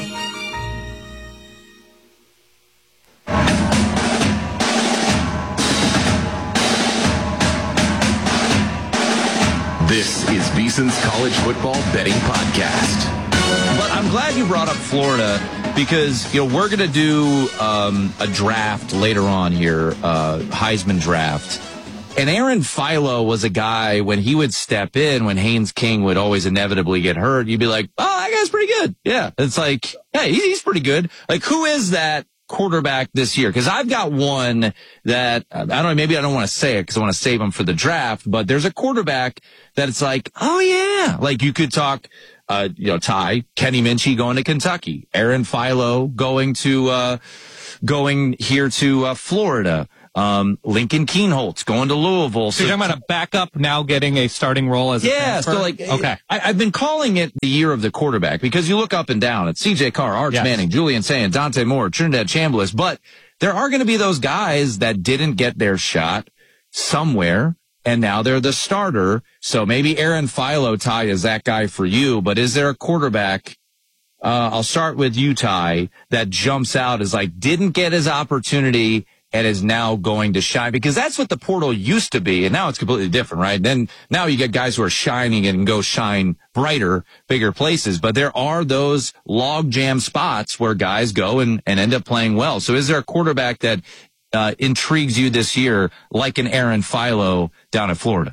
This is VSiN's College Football Betting Podcast. But I'm glad you brought up Florida because, you know, we're going to do um, a draft later on here, uh, Heisman draft. And Aaron Philo was a guy, when he would step in, when Haynes King would always inevitably get hurt, you'd be like, oh, that guy's pretty good. Yeah. It's like, hey, he's pretty good. Like, who is that quarterback this year? Because I've got one that, I don't know, maybe I don't want to say it because I want to save him for the draft, but there's a quarterback that it's like, oh, yeah. Like, you could talk, uh, you know, Ty, Kenny Minchie going to Kentucky, Aaron Philo going to, uh, going here to uh, Florida. Um, Lincoln Keenholz going to Louisville. So, so you're talking about a backup now getting a starting role as a yeah, transfer? so like, okay. I, I've been calling it the year of the quarterback because you look up and down at C J Carr, Arch Yes. Manning, Julian Sayin, Dante Moore, Trinidad Chambliss, but there are going to be those guys that didn't get their shot somewhere, and now they're the starter. So maybe Aaron Philo, Ty, is that guy for you, but is there a quarterback, uh, I'll start with you, Ty, that jumps out as like, didn't get his opportunity and is now going to shine? Because that's what the portal used to be, and now it's completely different, right? Then now you get guys who are shining and go shine brighter, bigger places. But there are those log jam spots where guys go and, and end up playing well. So is there a quarterback that uh, intrigues you this year, like an Aaron Philo down at Florida?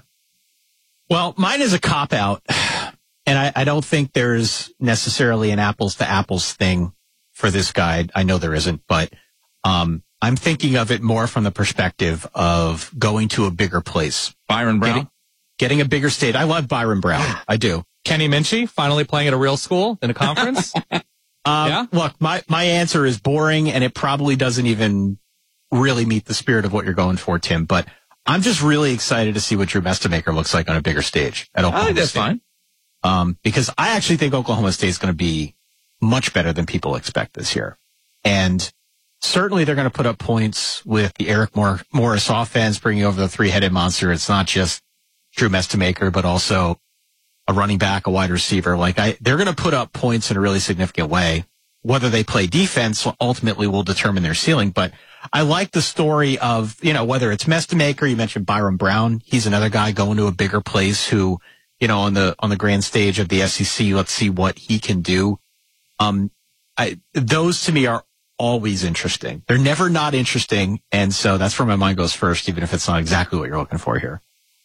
Well, mine is a cop-out, and I, I don't think there's necessarily an apples-to-apples thing for this guy. I know there isn't, but um I'm thinking of it more from the perspective of going to a bigger place. Byron Brown? Getting, getting a bigger state. I love Byron Brown. I do. Kenny Minchie finally playing at a real school in a conference? um, yeah? Look, my, my answer is boring, and it probably doesn't even really meet the spirit of what you're going for, Tim. But I'm just really excited to see what Drew Mestemaker looks like on a bigger stage at Oklahoma I think that's State. fine. Um, because I actually think Oklahoma State is going to be much better than people expect this year. And certainly they're going to put up points with the Eric Mor- Morris offense, bringing over the three-headed monster. It's not just Drew Mestemaker, but also a running back, a wide receiver. Like I, they're going to put up points in a really significant way. Whether they play defense ultimately will determine their ceiling. But I like the story of, you know, whether it's Mestemaker, you mentioned Byron Brown. He's another guy going to a bigger place who, you know, on the, on the grand stage of the S E C, let's see what he can do. Um, I, those to me are always interesting. They're never not interesting. And so that's where my mind goes first, even if it's not exactly what you're looking for here.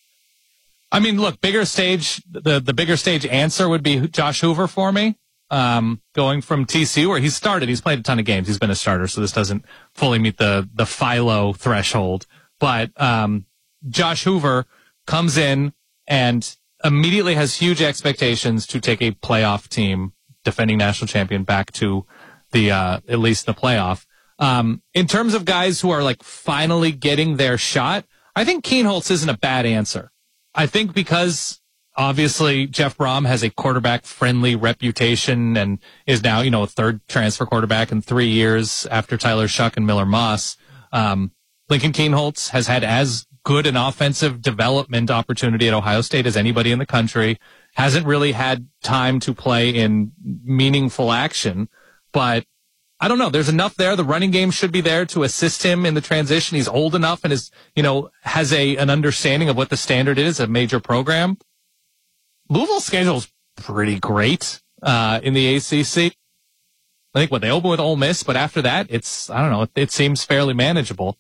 I mean, look, bigger stage, the, the bigger stage answer would be Josh Hoover for me. Um, going from T C U where he's started, he's played a ton of games. He's been a starter. So this doesn't fully meet the, the Philo threshold, but, um, Josh Hoover comes in and immediately has huge expectations to take a playoff team, defending national champion, back to the, uh, at least the playoff. Um, in terms of guys who are like finally getting their shot, I think Keenholz isn't a bad answer. I think because obviously Jeff Brom has a quarterback friendly reputation and is now, you know, a third transfer quarterback in three years after Tyler Shuck and Miller Moss. Um, Lincoln Keenholz has had as good an offensive development opportunity at Ohio State as anybody in the country. Hasn't really had time to play in meaningful action. But I don't know. There's enough there. The running game should be there to assist him in the transition. He's old enough and is, you know, has a an understanding of what the standard is, a major program. Louisville's schedule's pretty great uh in the A C C. I think what they open with Ole Miss, but after that, it's, I don't know, it, it seems fairly manageable.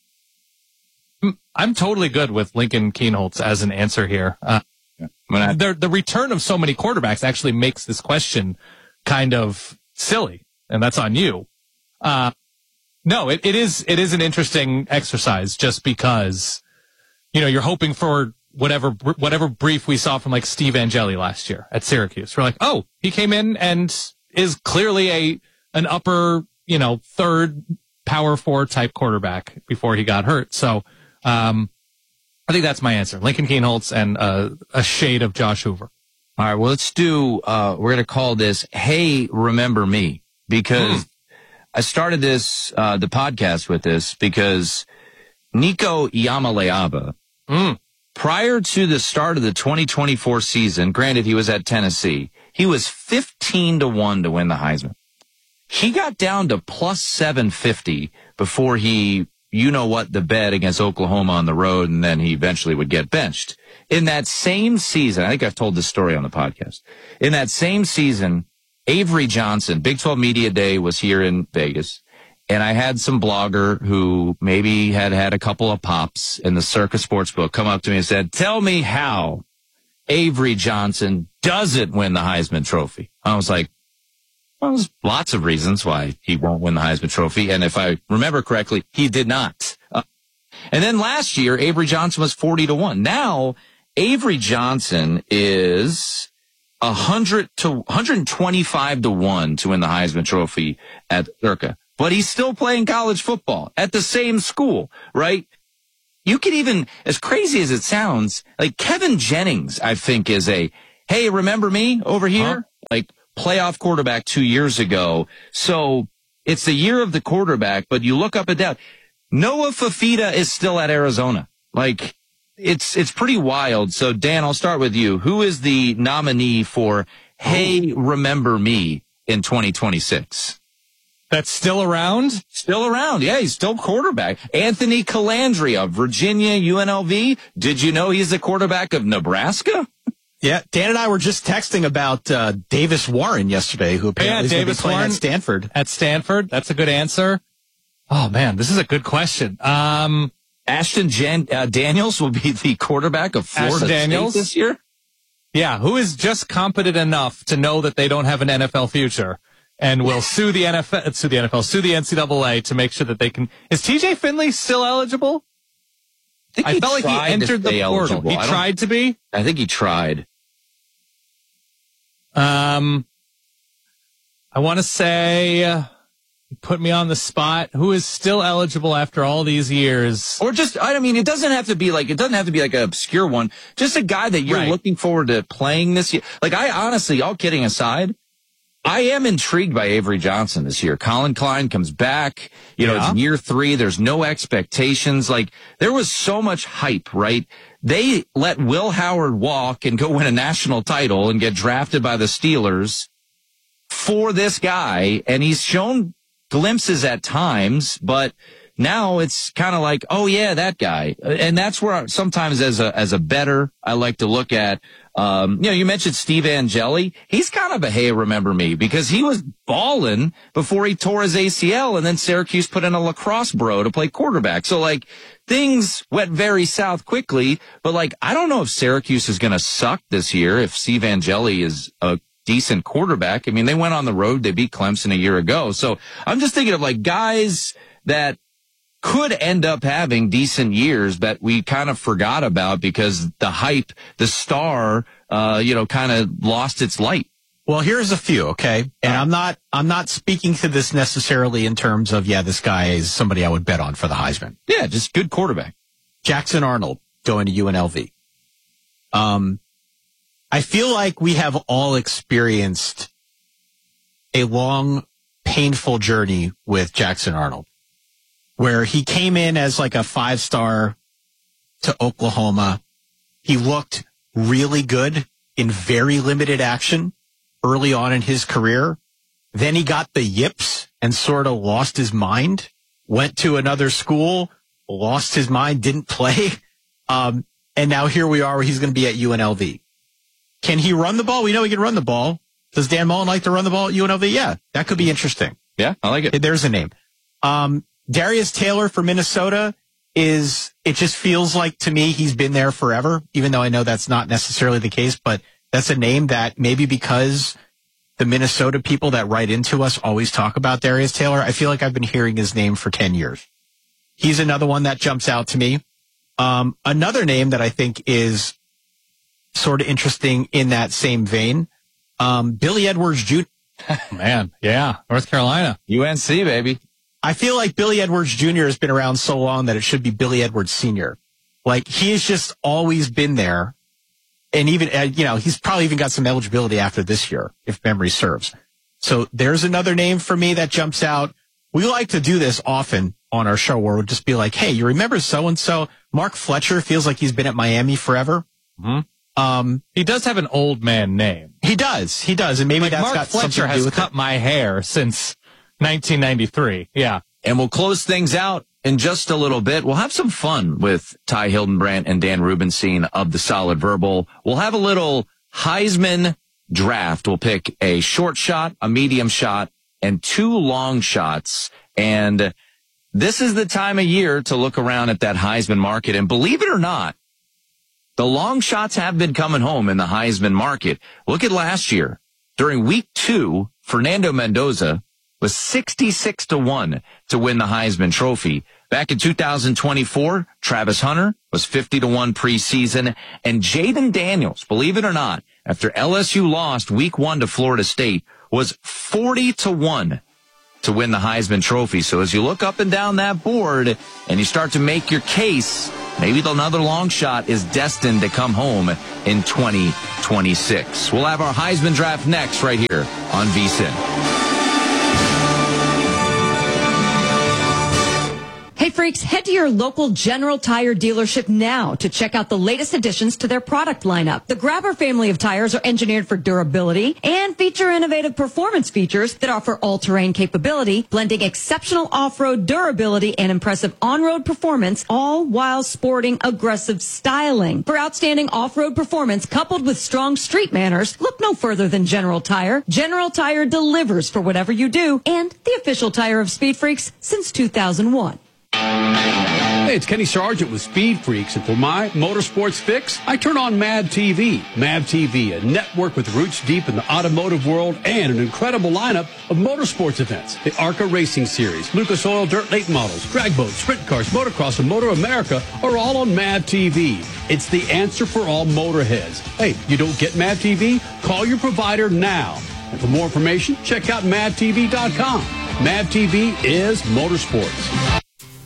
I'm totally good with Lincoln Keenholz as an answer here. Uh, I, the, the return of so many quarterbacks actually makes this question kind of silly. And that's on you. Uh, no, it, it is, it is an interesting exercise just because, you know, you're hoping for whatever, whatever brief we saw from like Steve Angeli last year at Syracuse. We're like, oh, he came in and is clearly a, an upper, you know, third power four type quarterback before he got hurt. So, um, I think that's my answer. Lincoln Keenholz and, uh, a shade of Josh Hoover. All right. Well, let's do, uh, we're going to call this, Hey, Remember Me. Because mm. I started this, uh, the podcast with this because Nico Iamaleava, mm. prior to the start of the twenty twenty-four season, granted he was at Tennessee, he was fifteen to one to win the Heisman. He got down to plus seven fifty before he, you know what, the bet against Oklahoma on the road, and then he eventually would get benched. In that same season, I think I've told this story on the podcast. In that same season, Avery Johnson, Big twelve Media Day was here in Vegas. And I had some blogger who maybe had had a couple of pops in the Circa Sportsbook come up to me and said, tell me how Avery Johnson doesn't win the Heisman Trophy. I was like, well, there's lots of reasons why he won't win the Heisman Trophy. And if I remember correctly, he did not. Uh, and then last year, Avery Johnson was forty to one. Now, Avery Johnson is one hundred to one hundred twenty-five to one to win the Heisman Trophy at Circa. But he's still playing college football at the same school, right? You could even, as crazy as it sounds, like Kevin Jennings, I think, is a, hey, remember me over here? Huh? Like playoff quarterback two years ago. So it's the year of the quarterback, but you look up and down. Noah Fafita is still at Arizona. Like, it's it's pretty wild. So, Dan, I'll start with you. Who is the nominee for Hey, Remember Me in twenty twenty-six? That's still around? Still around. Yeah, he's still quarterback. Anthony Calandria, Virginia, U N L V. Did you know he's the quarterback of Nebraska? Yeah, Dan and I were just texting about uh, Davis Warren yesterday, who apparently yeah, is Davis playing Warren at Stanford. At Stanford, that's a good answer. Oh man, this is a good question. Um, Ashton Jan- uh, Daniels will be the quarterback of Florida State this year. Yeah, who is just competent enough to know that they don't have an N F L future and will sue the N F L, sue the N F L, sue the N C double A to make sure that they can. Is T J Finley still eligible? I, think I felt like he entered the portal. Eligible. He tried to be. I think he tried. Um, I want to say, uh, put me on the spot. Who is still eligible after all these years? Or just, I mean, it doesn't have to be like, it doesn't have to be like an obscure one. Just a guy that you're right. looking forward to playing this year. Like, I honestly, all kidding aside, I am intrigued by Avery Johnson this year. Colin Klein comes back. You know, yeah. it's year three. There's no expectations. Like, there was so much hype, right? They let Will Howard walk and go win a national title and get drafted by the Steelers for this guy. And he's shown glimpses at times, but now it's kind of like, oh yeah, that guy. And that's where sometimes as a, as a bettor, I like to look at, um, you know, you mentioned Steve Angeli. He's kind of a, hey, remember me, because he was balling before he tore his A C L, and then Syracuse put in a lacrosse bro to play quarterback. So like things went very south quickly, but like, I don't know if Syracuse is going to suck this year if Steve Angeli is a decent quarterback. I mean, they went on the road. They beat Clemson a year ago. So I'm just thinking of like guys that could end up having decent years that we kind of forgot about because the hype, the star, uh, you know, kind of lost its light. Well, here's a few, okay? And I'm not, I'm not speaking to this necessarily in terms of, yeah, this guy is somebody I would bet on for the Heisman. Yeah, just good quarterback. Jackson Arnold going to U N L V. Um, I feel like we have all experienced a long, painful journey with Jackson Arnold, where he came in as like a five-star to Oklahoma. He looked really good in very limited action early on in his career. Then he got the yips and sort of lost his mind, went to another school, lost his mind, didn't play. Um, and now here we are where he's going to be at U N L V. Can he run the ball? We know he can run the ball. Does Dan Mullen like to run the ball at U N L V? Yeah, that could be interesting. Yeah, I like it. There's a name. Um, Darius Taylor for Minnesota is, it just feels like to me he's been there forever, even though I know that's not necessarily the case, but that's a name that maybe because the Minnesota people that write into us always talk about Darius Taylor, I feel like I've been hearing his name for ten years. He's another one that jumps out to me. Um, another name that I think is sort of interesting in that same vein, um, Billy Edwards Junior Man, yeah, North Carolina. U N C, baby. I feel like Billy Edwards Junior has been around so long that it should be Billy Edwards Senior Like, he's just always been there. And even, uh, you know, he's probably even got some eligibility after this year, if memory serves. So there's another name for me that jumps out. We like to do this often on our show where we'll just be like, hey, you remember so-and-so? Mark Fletcher feels like he's been at Miami forever. Mm-hmm. Um, he does have an old man name. He does. He does. And maybe like that's Mark got Fletcher something to do has with cut it. my hair since nineteen ninety-three. Yeah. And we'll close things out in just a little bit. We'll have some fun with Ty Hildenbrandt and Dan Rubenstein of the Solid Verbal. We'll have a little Heisman draft will pick a short shot, a medium shot, and two long shots. And this is the time of year to look around at that Heisman market. And believe it or not, the long shots have been coming home in the Heisman market. Look at last year. During week two, Fernando Mendoza was sixty-six to one to win the Heisman Trophy. Back in two thousand twenty-four, Travis Hunter was fifty to one preseason. And Jaden Daniels, believe it or not, after L S U lost week one to Florida State, was forty to one to win the Heisman Trophy. So as you look up and down that board and you start to make your case, maybe another long shot is destined to come home in twenty twenty-six. We'll have our Heisman draft next right here on V S I N. Hey freaks, head to your local General Tire dealership now to check out the latest additions to their product lineup. The Grabber family of tires are engineered for durability and feature innovative performance features that offer all-terrain capability, blending exceptional off-road durability and impressive on-road performance, all while sporting aggressive styling. For outstanding off-road performance coupled with strong street manners, look no further than General Tire. General Tire delivers for whatever you do, and the official tire of Speed Freaks since two thousand one. Hey, it's Kenny Sargent with Speed Freaks, and for my motorsports fix, I turn on Mav T V. Mav T V, a network with roots deep in the automotive world and an incredible lineup of motorsports events. The ARCA Racing Series, Lucas Oil Dirt Late Models, drag boats, sprint cars, motocross, and Motor America are all on Mav T V. It's the answer for all motorheads. Hey, you don't get Mav T V? Call your provider now. And for more information, check out mav t v dot com. Mav T V is motorsports.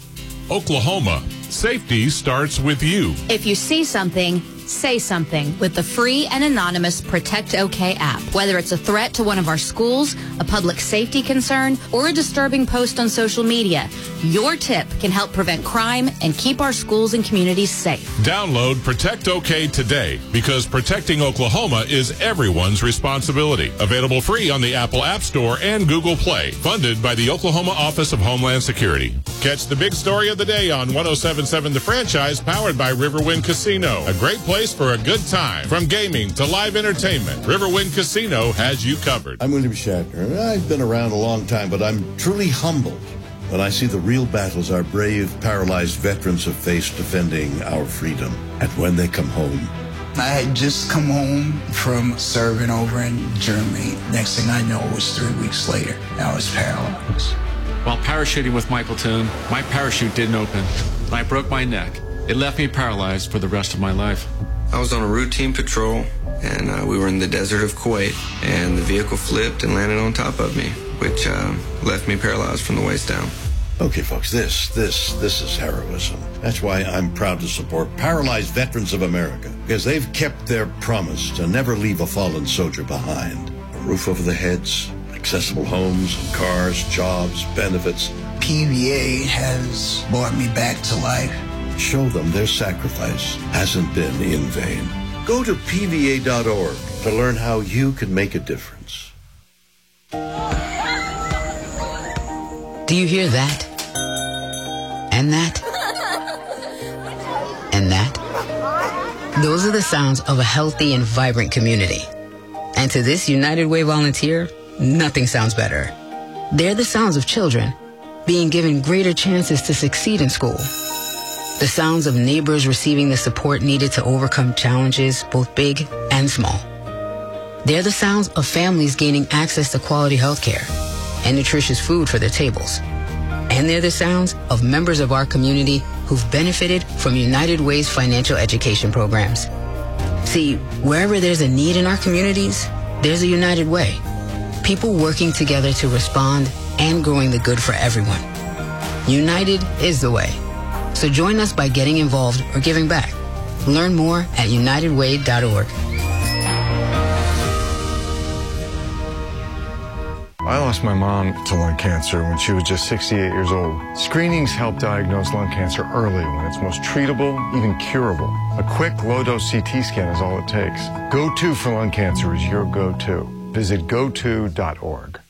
Oklahoma, safety starts with you. If you see something, say something with the free and anonymous Protect OK app. Whether it's a threat to one of our schools, a public safety concern, or a disturbing post on social media, your tip can help prevent crime and keep our schools and communities safe. Download Protect OK today, because protecting Oklahoma is everyone's responsibility. Available free on the Apple App Store and Google Play. Funded by the Oklahoma Office of Homeland Security. Catch the big story of the day on one oh seven point seven The Franchise, powered by Riverwind Casino. A great place for a good time. From gaming to live entertainment, Riverwind Casino has you covered. I'm William Shatner. I've been around a long time, but I'm truly humbled when I see the real battles our brave, paralyzed veterans have faced defending our freedom. And when they come home, I had just come home from serving over in Germany. Next thing I know, it was three weeks later. I was paralyzed. While parachuting with Michael Toon, my parachute didn't open. I broke my neck. It left me paralyzed for the rest of my life. I was on a routine patrol, and uh, we were in the desert of Kuwait, and the vehicle flipped and landed on top of me, which uh, left me paralyzed from the waist down. Okay, folks, this, this, this is heroism. That's why I'm proud to support Paralyzed Veterans of America, because they've kept their promise to never leave a fallen soldier behind. A roof over their heads, accessible homes and cars, jobs, benefits. P V A has brought me back to life. Show them their sacrifice hasn't been in vain. Go to P V A dot org to learn how you can make a difference. Do you hear that? And that? And that? Those are the sounds of a healthy and vibrant community. And to this United Way volunteer, nothing sounds better. They're the sounds of children being given greater chances to succeed in school. The sounds of neighbors receiving the support needed to overcome challenges, both big and small. They're the sounds of families gaining access to quality health care and nutritious food for their tables. And they're the sounds of members of our community who've benefited from United Way's financial education programs. See, wherever there's a need in our communities, there's a United Way. People working together to respond and growing the good for everyone. United is the way. So join us by getting involved or giving back. Learn more at united way dot org. I lost my mom to lung cancer when she was just sixty-eight years old. Screenings help diagnose lung cancer early when it's most treatable, even curable. A quick, low-dose C T scan is all it takes. Go to for lung cancer is your go-to. Visit go to dot org.